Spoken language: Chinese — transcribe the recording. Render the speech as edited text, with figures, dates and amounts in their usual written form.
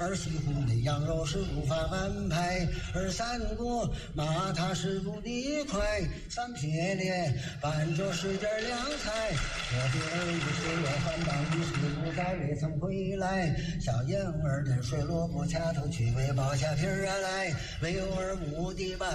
二西湖的羊肉是无法安排，二三姑骂他是不的快，三撇咧伴着使点凉菜，我的儿子岁月还当一时不在未曾回来，小燕儿的水萝卜掐头去喂包下皮儿来，唯有儿无的吧。